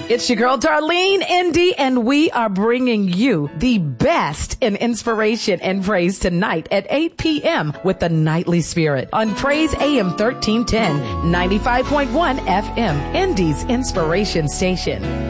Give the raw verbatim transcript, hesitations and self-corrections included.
It's your girl, Darlene Indy, and we are bringing you the best in inspiration and praise tonight at eight p.m. with the Nightly Spirit on Praise A M thirteen ten, ninety-five point one F M, Indy's inspiration station.